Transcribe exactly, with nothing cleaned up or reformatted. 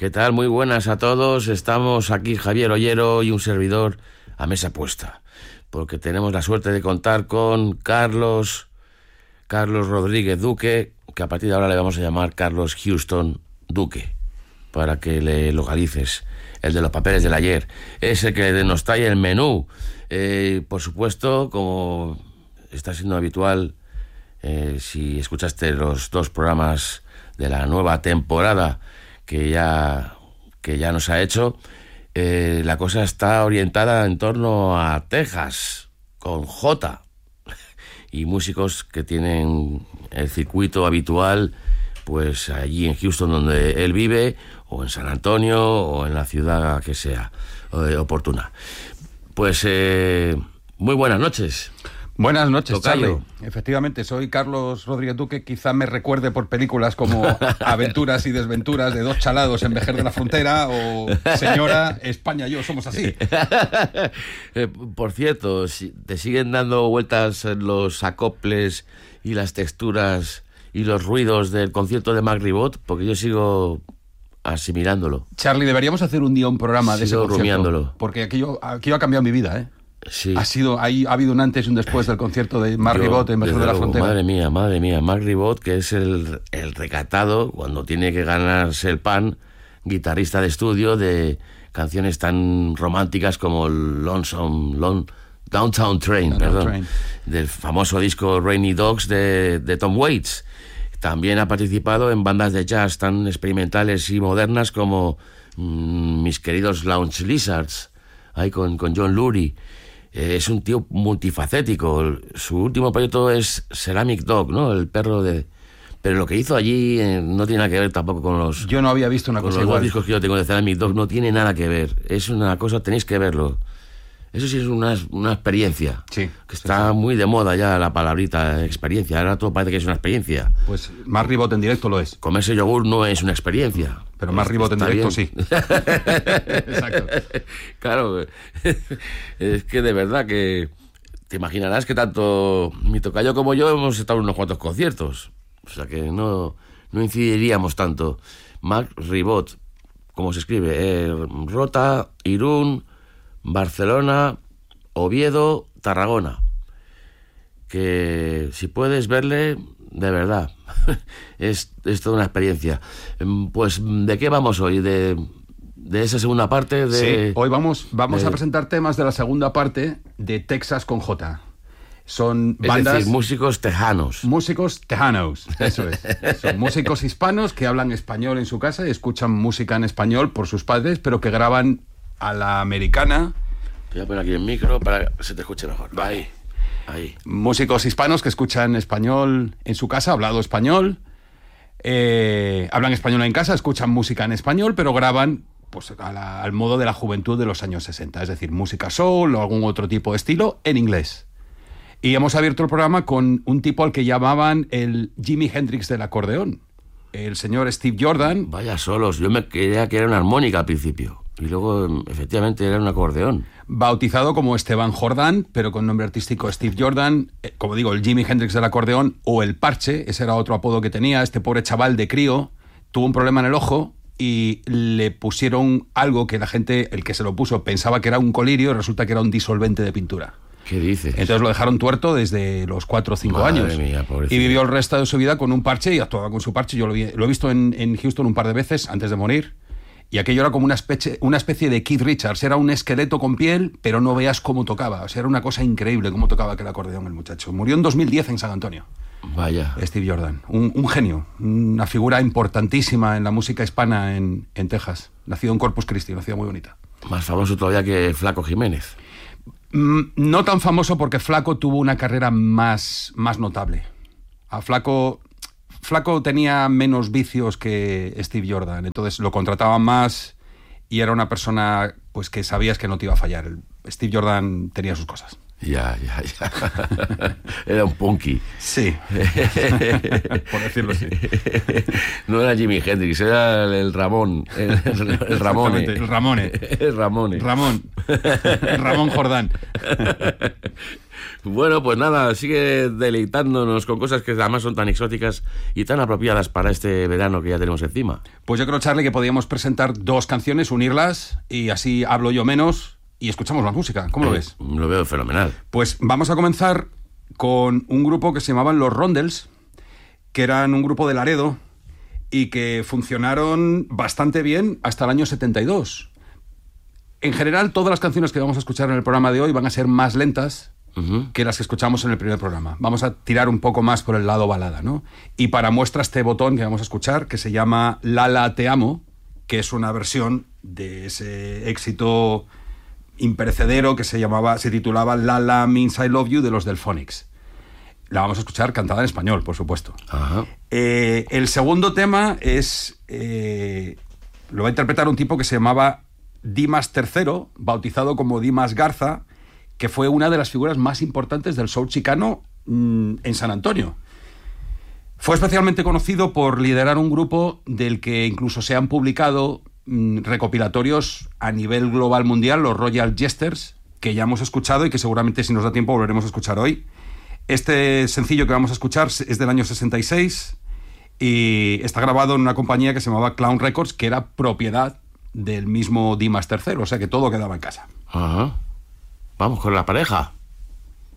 ¿Qué tal? Muy buenas a todos. Estamos aquí Javier Ollero y un servidor a mesa puesta, porque tenemos la suerte de contar con Carlos, Carlos Rodríguez Duque, que a partir de ahora le vamos a llamar Carlos Houston Duque, para que le localices, el de los papeles del ayer. Es el que nos trae el menú. Eh, por supuesto, como está siendo habitual, eh, si escuchaste los dos programas de la nueva temporada que ya, que ya nos ha hecho, eh, la cosa está orientada en torno a Texas, con J, y músicos que tienen el circuito habitual, pues allí en Houston, donde él vive, o en San Antonio, o en la ciudad que sea eh, oportuna. Pues eh, muy buenas noches. Buenas noches, Tocayo. Charlie. Efectivamente, soy Carlos Rodríguez Duque. Quizá me recuerde por películas como Aventuras y Desventuras de dos chalados en Vejer de la Frontera o Señora, España, yo somos así. eh, por cierto, si te siguen dando vueltas los acoples y las texturas y los ruidos del concierto de Mark Ribot, porque yo sigo asimilándolo. Charlie, deberíamos hacer un día un programa de ese Sigo concierto, rumiándolo. porque aquello, aquello ha cambiado mi vida, ¿eh? Sí. Ha sido, ahí, ha habido un antes y un después del concierto de Mark Ribot en Vejer de la luego, Frontera. Madre mía, madre mía. Mark Ribot, que es el, el recatado, cuando tiene que ganarse el pan, guitarrista de estudio de canciones tan románticas como Lonesome, Lon, Downtown Train, Downtown perdón, Train. del famoso disco Rainy Dogs de, de Tom Waits. También ha participado en bandas de jazz tan experimentales y modernas como mmm, mis queridos Lounge Lizards, ahí con, con John Lurie. Eh, es un tío multifacético. Su último proyecto es Ceramic Dog, ¿no? El perro de... Pero lo que hizo allí eh, no tiene nada que ver tampoco con los... Yo no había visto una con cosa los igual. dos discos que yo tengo de Ceramic Dog, no tiene nada que ver. Es una cosa, tenéis que verlo. Eso sí es una, una experiencia. Sí. Que está sí, sí. muy de moda ya la palabrita experiencia. Ahora todo parece que es una experiencia. Pues Mark Ribot en directo lo es. Comerse yogur no es una experiencia. Pero Mark Ribot en Está directo bien. sí. Exacto. Claro, es que de verdad que te imaginarás que tanto mi tocayo como yo hemos estado en unos cuantos conciertos. O sea que no, no incidiríamos tanto. Mark Ribot, como se escribe, eh, Rota, Irún, Barcelona, Oviedo, Tarragona. Que si puedes verle, de verdad, es, es toda una experiencia. Pues, ¿de qué vamos hoy? De, de esa segunda parte de... Sí, hoy vamos, vamos de, a presentar temas de la segunda parte de Texas con J. Son es bandas... decir, músicos tejanos. Músicos tejanos, eso es. Son músicos hispanos que hablan español en su casa y escuchan música en español por sus padres, pero que graban a la americana. Te voy a poner aquí el micro para que se te escuche mejor. Ahí, ahí. Músicos hispanos que escuchan español en su casa, hablado español, eh, hablan español en casa, escuchan música en español, pero graban pues, a la, al modo de la juventud de los años sesenta, es decir, música soul o algún otro tipo de estilo en inglés. Y hemos abierto el programa con un tipo al que llamaban el Jimi Hendrix del acordeón, el señor Steve Jordan. Vaya solos, yo me creía que era una armónica al principio. Y luego, efectivamente, era un acordeón. Bautizado como Esteban Jordán, pero con nombre artístico Steve Jordan, eh, como digo, el Jimi Hendrix del acordeón, o el Parche, ese era otro apodo que tenía. Este pobre chaval de crío tuvo un problema en el ojo y le pusieron algo que la gente, el que se lo puso, pensaba que era un colirio, y resulta que era un disolvente de pintura. ¿Qué dices? Entonces lo dejaron tuerto desde los cuatro o cinco Madre años. mía, pobrecito. Y vivió el resto de su vida con un parche y actuaba con su parche. Yo lo, vi, lo he visto en, en Houston un par de veces antes de morir. Y aquello era como una especie, una especie de Keith Richards. Era un esqueleto con piel, pero no veas cómo tocaba. O sea, era una cosa increíble cómo tocaba aquel acordeón el muchacho. Murió en dos mil diez en San Antonio. Vaya. Steve Jordan. Un, un genio. Una figura importantísima en la música hispana en, en Texas. Nacido en Corpus Christi, una ciudad muy bonita. Más famoso todavía que Flaco Jiménez. Mm, no tan famoso porque Flaco tuvo una carrera más, más notable. A Flaco... Flaco tenía menos vicios que Steve Jordan, entonces lo contrataban más y era una persona pues que sabías que no te iba a fallar. Steve Jordan tenía sus cosas. Ya, ya, ya. Era un punky. Sí. Por decirlo así. No era Jimi Hendrix, era el, el Ramón. El, el Ramone. El Ramone. El Ramone. Ramón. Ramón Jordán. Bueno, pues nada, sigue deleitándonos con cosas que además son tan exóticas y tan apropiadas para este verano que ya tenemos encima. Pues yo creo, Charlie, que podríamos presentar dos canciones, unirlas, y así hablo yo menos y escuchamos más música. ¿Cómo Eh, lo ves? Lo veo fenomenal. Pues vamos a comenzar con un grupo que se llamaban Los Rondels, que eran un grupo de Laredo y que funcionaron bastante bien hasta el año setenta y dos. En general, todas las canciones que vamos a escuchar en el programa de hoy van a ser más lentas uh-huh. que las que escuchamos en el primer programa. Vamos a tirar un poco más por el lado balada, ¿no? Y para muestra este botón que vamos a escuchar, que se llama Lala Te Amo, que es una versión de ese éxito imperecedero que se llamaba, se titulaba Lala Means I Love You, de los Delphonics. La vamos a escuchar cantada en español, por supuesto. Uh-huh. Eh, el segundo tema es... Eh, lo va a interpretar un tipo que se llamaba Dimas tercero, bautizado como Dimas Garza, que fue una de las figuras más importantes del soul chicano mmm, en San Antonio. Fue especialmente conocido por liderar un grupo del que incluso se han publicado mmm, recopilatorios a nivel global mundial, los Royal Jesters, que ya hemos escuchado y que seguramente, si nos da tiempo, volveremos a escuchar hoy. Este sencillo que vamos a escuchar es del año sesenta y seis y está grabado en una compañía que se llamaba Clown Records, que era propiedad del mismo Dimas tercero, o sea que todo quedaba en casa. Ajá. Vamos con la pareja.